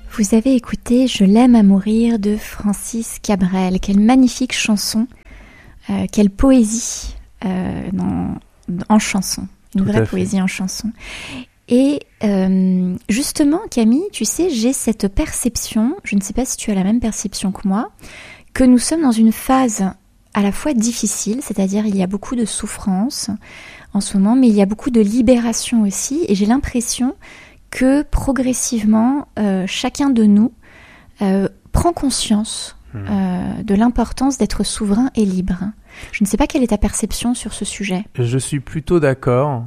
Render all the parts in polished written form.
Vous avez écouté « Je l'aime à mourir » de Francis Cabrel. Quelle magnifique chanson, quelle poésie en chanson, une vraie poésie en chanson. Et justement, Camille, tu sais, j'ai cette perception, je ne sais pas si tu as la même perception que moi, que nous sommes dans une phase à la fois difficile, c'est-à-dire il y a beaucoup de souffrance en ce moment, mais il y a beaucoup de libération aussi, et j'ai l'impression que progressivement, chacun de nous prend conscience de l'importance d'être souverain et libre. Je ne sais pas quelle est ta perception sur ce sujet. Je suis plutôt d'accord.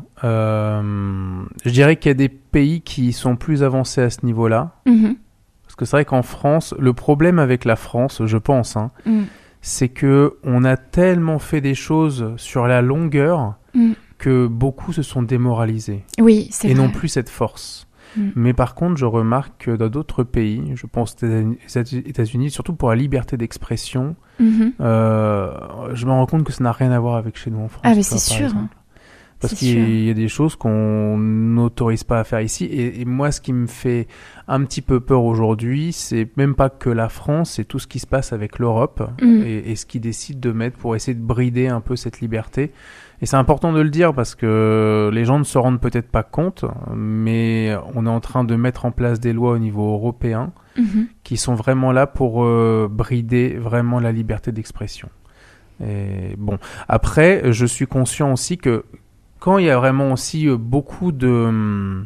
Je dirais qu'il y a des pays qui sont plus avancés à ce niveau-là. Parce que c'est vrai qu'en France, le problème avec la France, je pense, c'est qu'on a tellement fait des choses sur la longueur que beaucoup se sont démoralisés. Oui, c'est vrai. Et n'ont plus cette force. Mais par contre, je remarque que dans d'autres pays, je pense aux États-Unis, surtout pour la liberté d'expression, je me rends compte que ça n'a rien à voir avec chez nous en France. Ah, mais c'est sûr. Parce qu'il y a des choses qu'on n'autorise pas à faire ici. Et moi, ce qui me fait un petit peu peur aujourd'hui, c'est même pas que la France, c'est tout ce qui se passe avec l'Europe et ce qu'ils décident de mettre pour essayer de brider un peu cette liberté. Et c'est important de le dire parce que les gens ne se rendent peut-être pas compte, mais on est en train de mettre en place des lois au niveau européen qui sont vraiment là pour brider vraiment la liberté d'expression. Et bon, après, je suis conscient aussi que quand il y a vraiment aussi beaucoup de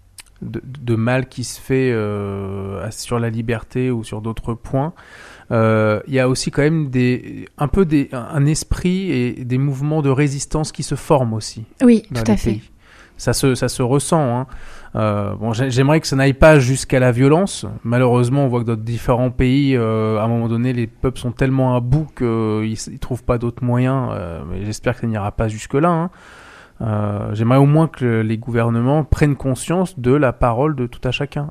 mal qui se fait sur la liberté ou sur d'autres points, il y a aussi quand même un esprit et des mouvements de résistance qui se forment aussi. Oui, tout à fait. Ça se ressent. Bon, j'aimerais que ça n'aille pas jusqu'à la violence. Malheureusement, on voit que dans différents pays, à un moment donné, les peuples sont tellement à bout qu'ils ne trouvent pas d'autres moyens. Mais j'espère que ça n'ira pas jusque-là. J'aimerais au moins que les gouvernements prennent conscience de la parole de tout à chacun.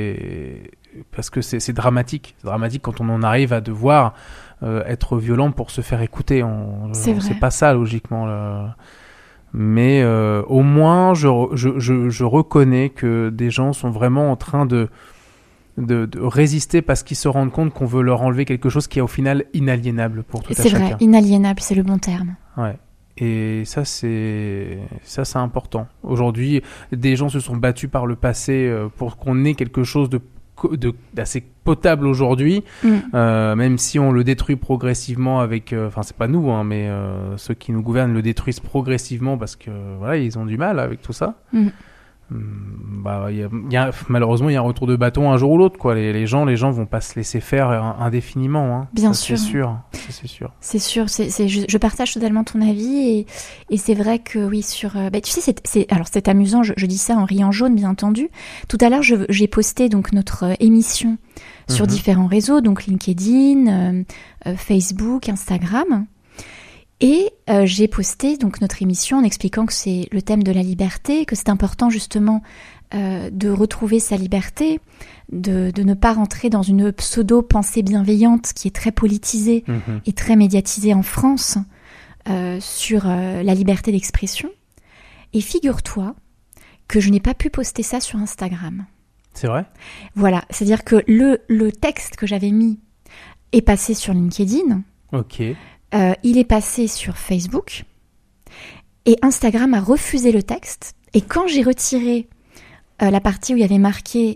Parce que c'est dramatique. C'est dramatique quand on en arrive à devoir être violent pour se faire écouter. C'est pas ça, logiquement. Mais au moins, je reconnais que des gens sont vraiment en train de résister parce qu'ils se rendent compte qu'on veut leur enlever quelque chose qui est au final inaliénable pour tout à chacun. C'est vrai, inaliénable, c'est le bon terme. Ouais. Et ça, c'est important. Aujourd'hui, des gens se sont battus par le passé pour qu'on ait quelque chose d'assez potable aujourd'hui, même si on le détruit progressivement avec... Enfin, c'est pas nous, mais ceux qui nous gouvernent le détruisent progressivement parce que voilà, ils ont du mal avec tout ça. Malheureusement, il y a un retour de bâton un jour ou l'autre, quoi. Les gens vont pas se laisser faire indéfiniment. Bien sûr. C'est sûr. C'est sûr. Je partage totalement ton avis et c'est vrai que oui, tu sais, alors c'est amusant. Je dis ça en riant jaune, bien entendu. Tout à l'heure, j'ai posté donc notre émission sur différents réseaux, donc LinkedIn, Facebook, Instagram. Et j'ai posté donc notre émission en expliquant que c'est le thème de la liberté, que c'est important justement de retrouver sa liberté, de ne pas rentrer dans une pseudo-pensée bienveillante qui est très politisée et très médiatisée en France sur la liberté d'expression. Et figure-toi que je n'ai pas pu poster ça sur Instagram. C'est vrai ? Voilà, c'est-à-dire que le texte que j'avais mis est passé sur LinkedIn. Ok. Il est passé sur Facebook et Instagram a refusé le texte. Et quand j'ai retiré la partie où j'avais marqué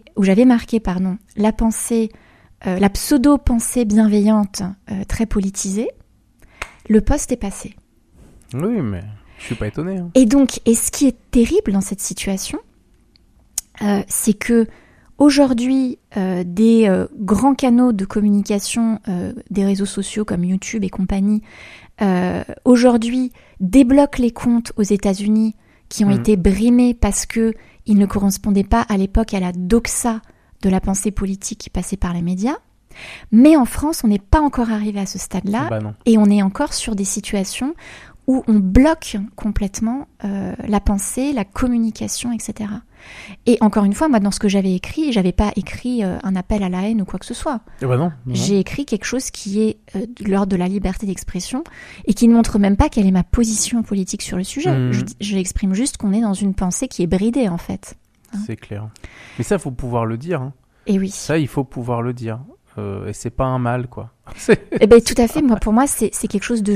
la pensée, la pseudo-pensée bienveillante très politisée, le post est passé. Oui, mais je suis pas étonné. Et donc, ce qui est terrible dans cette situation, c'est que aujourd'hui, des grands canaux de communication des réseaux sociaux comme YouTube et compagnie, aujourd'hui débloquent les comptes aux États-Unis qui ont été brimés parce qu'ils ne correspondaient pas à l'époque à la doxa de la pensée politique qui passait par les médias. Mais en France, on n'est pas encore arrivé à ce stade-là et on est encore sur des situations où on bloque complètement la pensée, la communication, etc. Et encore une fois, moi, dans ce que j'avais écrit, j'avais pas écrit un appel à la haine ou quoi que ce soit. Non. J'ai écrit quelque chose qui est de l'ordre de la liberté d'expression et qui ne montre même pas quelle est ma position politique sur le sujet. Je exprime juste qu'on est dans une pensée qui est bridée, en fait. C'est clair. Mais ça, faut pouvoir le dire. Et oui. Ça, il faut pouvoir le dire. Et c'est pas un mal, quoi. Eh ben, tout à fait. Moi, pour moi, c'est quelque chose de